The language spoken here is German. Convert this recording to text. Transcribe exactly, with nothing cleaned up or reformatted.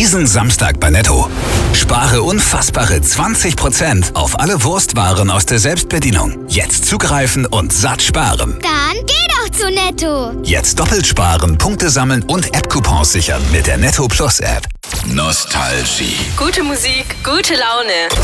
Diesen Samstag bei Netto. Spare unfassbare zwanzig Prozent auf alle Wurstwaren aus der Selbstbedienung. Jetzt zugreifen und satt sparen. Dann geh doch zu Netto. Jetzt doppelt sparen, Punkte sammeln und App-Coupons sichern mit der Netto Plus App. Nostalgie. Gute Musik, gute Laune.